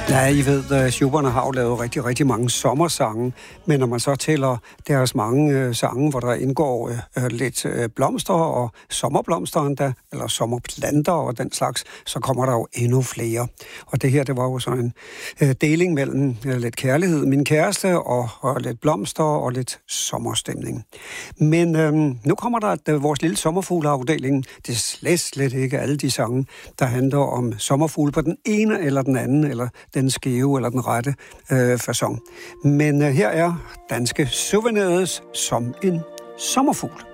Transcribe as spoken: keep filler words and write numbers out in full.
Ja, I ved, at Schuberne har jo lavet rigtig, rigtig mange sommersange, men når man så tæller deres mange øh, sange, hvor der indgår øh, lidt øh, blomster og sommerblomster endda, eller sommerplanter og den slags, så kommer der jo endnu flere. Og det her, det var jo sådan en øh, deling mellem øh, lidt kærlighed, min kæreste, og, og lidt blomster og lidt sommerstemning. Men øh, nu kommer der at, øh, vores lille sommerfugleafdeling. Det er slet, slet ikke alle de sange, der handler om sommerfugle på den ene eller den anden, eller den skæve eller den rette øh, facon. Men øh, her er Danske Souvenirs som en sommerfugl.